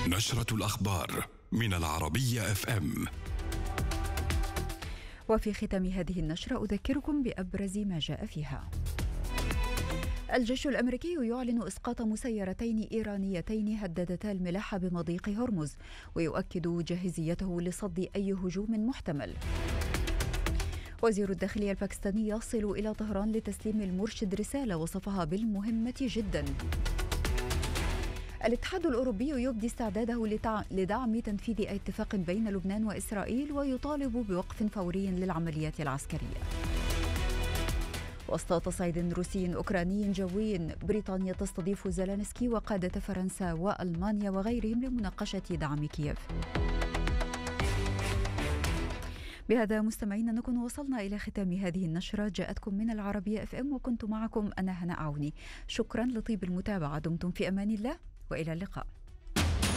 نشرة الأخبار من العربية FM. وفي ختام هذه النشرة أذكركم بأبرز ما جاء فيها. الجيش الأمريكي يعلن إسقاط مسيرتين إيرانيتين هددتا الملاحة بمضيق هرمز، ويؤكد جاهزيته لصد أي هجوم محتمل. وزير الداخلية الباكستاني يصل إلى طهران لتسليم المرشد رسالة وصفها بالمهمة جدا. الاتحاد الأوروبي يبدي استعداده لدعم تنفيذ اتفاق بين لبنان وإسرائيل، ويطالب بوقف فوري للعمليات العسكرية. وسط تصعيد روسي أوكراني جوي، بريطانيا تستضيف زيلينسكي وقادة فرنسا وألمانيا وغيرهم لمناقشة دعم كييف. بهذا مستمعينا نكون وصلنا إلى ختام هذه النشرة، جاءتكم من العربية FM، وكنت معكم أنا هناء عوني. شكرا لطيب المتابعة، دمتم في أمان الله وإلى اللقاء.